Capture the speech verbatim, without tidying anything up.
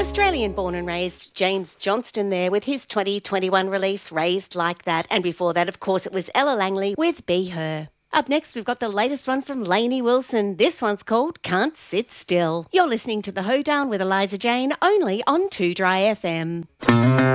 Australian born and raised James Johnston there with his twenty twenty-one release Raised Like That. And before that, of course, it was Ella Langley with Be Her. Up next, we've got the latest one from Lainey Wilson. This one's called Can't Sit Still. You're listening to The Hoedown with Eliza Jane, only on two Dry F M.